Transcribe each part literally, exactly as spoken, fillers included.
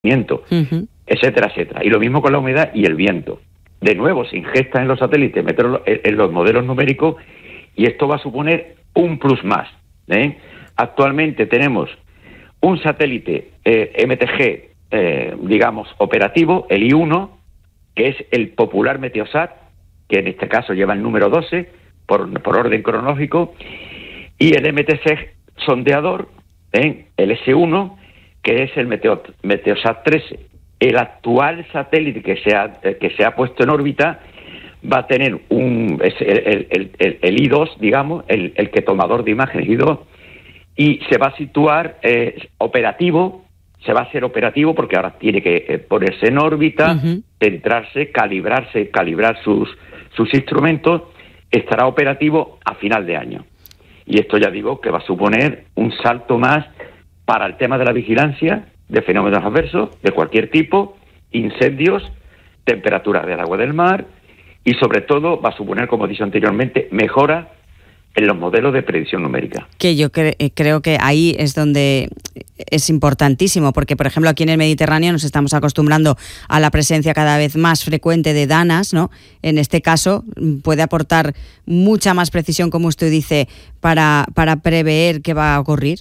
uh-huh. etcétera, etcétera. Y lo mismo con la humedad y el viento. De nuevo, se ingesta en los satélites, meterlo en los modelos numéricos, y esto va a suponer un plus más, ¿eh? Actualmente tenemos un satélite eh, M T G, eh, digamos, operativo, el I uno, que es el popular Meteosat, que en este caso lleva el número doce, por, por orden cronológico, y el M T C sondeador, ¿eh? el S uno, que es el Meteo, Meteosat trece. El actual satélite que se ha, que se ha puesto en órbita va a tener un es el, el, el, el I dos, digamos, el, el que tomador de imágenes I dos, y se va a situar eh, operativo, se va a hacer operativo porque ahora tiene que eh, ponerse en órbita, uh-huh. centrarse, calibrarse, calibrar sus, sus instrumentos, estará operativo a final de año. Y esto ya digo que va a suponer un salto más para el tema de la vigilancia de fenómenos adversos de cualquier tipo, incendios, temperaturas del agua del mar, y sobre todo va a suponer, como he dicho anteriormente, mejora en los modelos de predicción numérica. Que yo cre- creo que ahí es donde es importantísimo, porque por ejemplo aquí en el Mediterráneo nos estamos acostumbrando a la presencia cada vez más frecuente de danas, ¿no? En este caso puede aportar mucha más precisión, como usted dice, para, para prever qué va a ocurrir.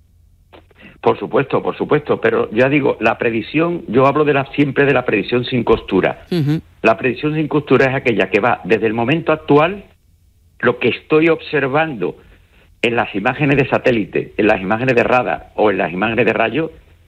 Por supuesto, por supuesto, pero ya digo, la predicción, yo hablo de la siempre de la predicción sin costura. Uh-huh. La predicción sin costura es aquella que va desde el momento actual, lo que estoy observando en las imágenes de satélite, en las imágenes de radar o en las imágenes de rayos,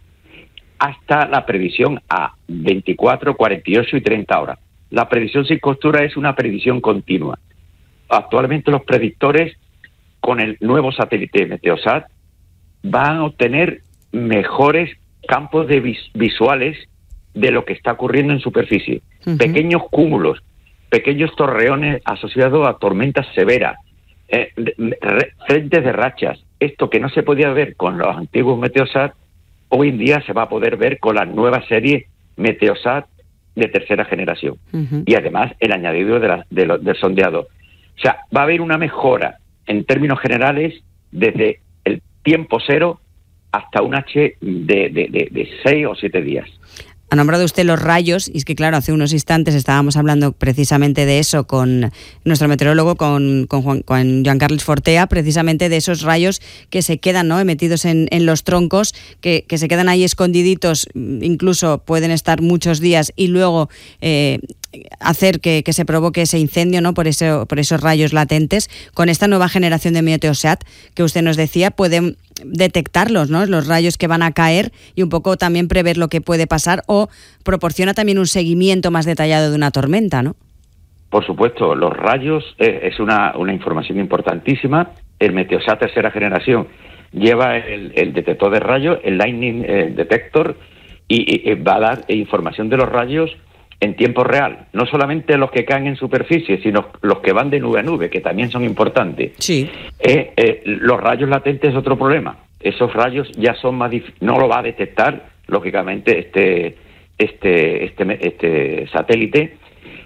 hasta la previsión a veinticuatro, cuarenta y ocho y treinta horas. La predicción sin costura es una predicción continua. Actualmente los predictores con el nuevo satélite Meteosat van a obtener mejores campos de vis- visuales de lo que está ocurriendo en superficie. Uh-huh. Pequeños cúmulos, pequeños torreones asociados a tormentas severas, eh, re- frentes de rachas. Esto que no se podía ver con los antiguos Meteosat, hoy en día se va a poder ver con la nueva serie Meteosat de tercera generación. Uh-huh. Y además el añadido de la, de lo, del sondeador. O sea, va a haber una mejora en términos generales desde el tiempo cero hasta un H de, de, de, de seis o siete días. Ha nombrado usted los rayos, y es que claro, hace unos instantes estábamos hablando precisamente de eso con nuestro meteorólogo, con, con, Juan, con Joan Carles Fortea, precisamente de esos rayos que se quedan, ¿no?, metidos en, en los troncos, que, que se quedan ahí escondiditos, incluso pueden estar muchos días y luego eh, hacer que, que se provoque ese incendio, ¿no?, por, eso, por esos rayos latentes. Con esta nueva generación de Meteosat que usted nos decía, pueden detectarlos, ¿no?, los rayos que van a caer, y un poco también prever lo que puede pasar, o proporciona también un seguimiento más detallado de una tormenta, ¿no? Por supuesto, los rayos eh, es una, una información importantísima. El Meteosat tercera generación lleva el, el detector de rayos, el Lightning eh, Detector, y, y va a dar información de los rayos en tiempo real, no solamente los que caen en superficie, sino los que van de nube a nube, que también son importantes. Sí. Eh, eh, los rayos latentes es otro problema. Esos rayos ya son más dif- no lo va a detectar, lógicamente, este, este, este, este satélite,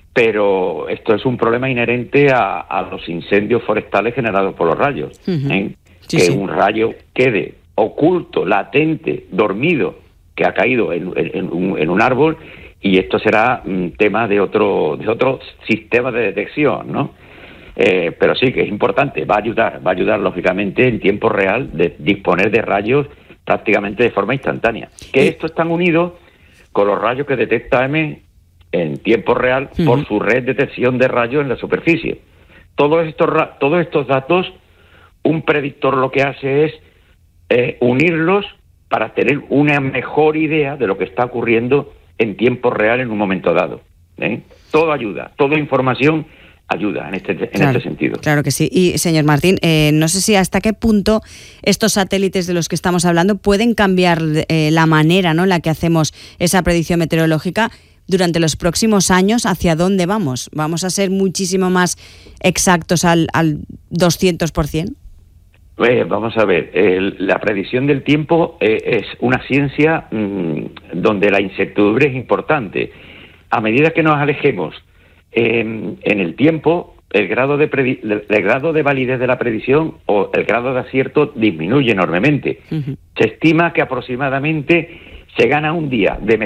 pero esto es un problema inherente a, a los incendios forestales generados por los rayos. Uh-huh. ¿eh? Sí, que sí. Un rayo quede oculto, latente, dormido, que ha caído en, en, en, un, en un árbol. Y esto será un tema de otro de otro sistema de detección, ¿no? Eh, pero sí que es importante, va a ayudar, va a ayudar lógicamente en tiempo real de disponer de rayos prácticamente de forma instantánea. Que estos están unidos con los rayos que detecta M en tiempo real uh-huh. por su red de detección de rayos en la superficie. Todos estos todos estos datos, un predictor lo que hace es eh, unirlos para tener una mejor idea de lo que está ocurriendo en tiempo real en un momento dado. ¿eh? Todo ayuda, toda información ayuda en este, en claro, este sentido. Claro que sí. Y, señor Martín, eh, no sé si hasta qué punto estos satélites de los que estamos hablando pueden cambiar eh, la manera, ¿no?, en la que hacemos esa predicción meteorológica durante los próximos años. ¿Hacia dónde vamos? ¿Vamos a ser muchísimo más exactos al, al doscientos por ciento? Eh, vamos a ver, el, la predicción del tiempo eh, es una ciencia mmm, donde la incertidumbre es importante. A medida que nos alejemos eh, en el tiempo, el grado de predi- el grado de validez de la predicción o el grado de acierto disminuye enormemente. Uh-huh. Se estima que aproximadamente se gana un día de